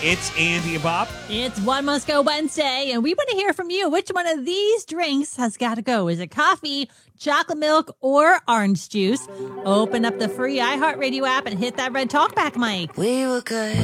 It's Andy and Bob. It's One Must Go Wednesday, and we want to hear from you. Which one of these drinks has got to go? Is it coffee, chocolate milk, or orange juice? Open up the free iHeartRadio app and hit that red talkback mic. We were good.